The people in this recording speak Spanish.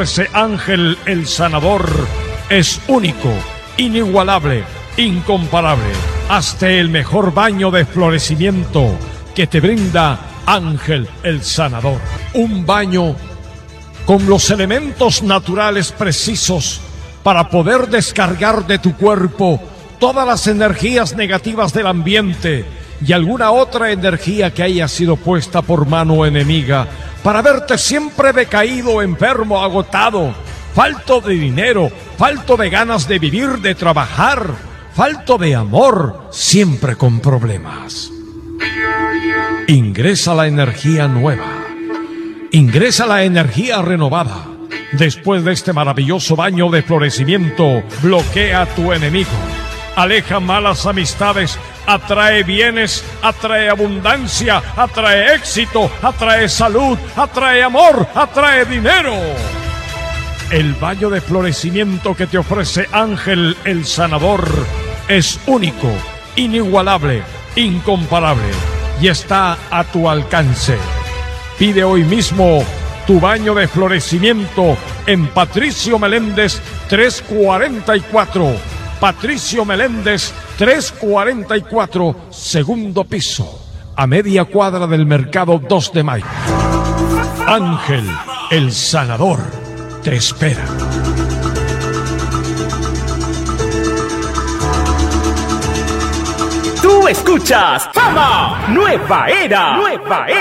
ofrece Ángel el Sanador es único, inigualable, incomparable. Hazte el mejor baño de florecimiento que te brinda Ángel el Sanador. Un baño con los elementos naturales precisos para poder descargar de tu cuerpo todas las energías negativas del ambiente y alguna otra energía que haya sido puesta por mano enemiga para verte siempre decaído, enfermo, agotado, falto de dinero, falto de ganas de vivir, de trabajar, falto de amor, siempre con problemas. Ingresa la energía nueva, ingresa la energía renovada. Después de este maravilloso baño de florecimiento, bloquea a tu enemigo, aleja malas amistades, atrae bienes, atrae abundancia, atrae éxito, atrae salud, atrae amor, atrae dinero. El baño de florecimiento que te ofrece Ángel el Sanador es único, inigualable, incomparable y está a tu alcance. Pide hoy mismo tu baño de florecimiento en Patricio Meléndez 344. Patricio Meléndez 344, segundo piso, a media cuadra del Mercado 2 de Mayo. Ángel el Sanador te espera. Tú escuchas Fama Nueva Era. Nueva Era.